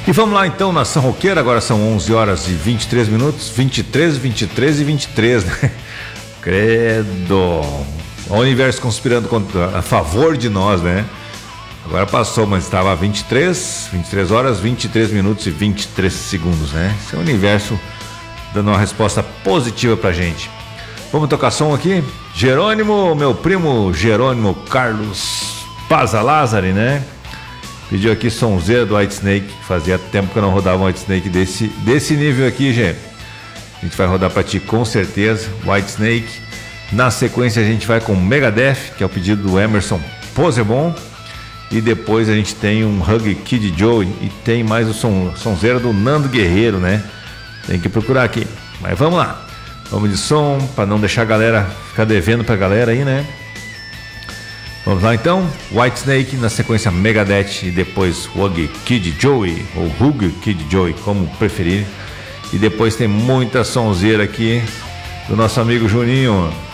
E vamos lá então, Nação Roqueira, agora são 11 horas e 23 minutos, 23 e 23, né? Credo! O universo conspirando a favor de nós, né? Agora passou, mas estava 23 horas, 23 minutos e 23 segundos, né? Esse é o universo dando uma resposta positiva pra gente. Vamos tocar som aqui? Jerônimo, meu primo Jerônimo Carlos Paza Lázari, né? Pediu aqui sonzeira do Whitesnake. Fazia tempo que eu não rodava um Whitesnake desse nível aqui, gente. A gente vai rodar pra ti com certeza, Whitesnake. Na sequência a gente vai com Megadeth, que é o pedido do Emerson Posebon. E depois a gente tem um Hug Kid Joe e tem mais o sonzeira do Nando Guerreiro, né? Tem que procurar aqui. Mas vamos lá. Vamos de som, pra não deixar a galera ficar devendo pra galera aí, né? Vamos lá então, Whitesnake, na sequência Megadeth e depois Hug Kid Joey, ou Hug Kid Joey, como preferir. E depois tem muita sonzeira aqui do nosso amigo Juninho.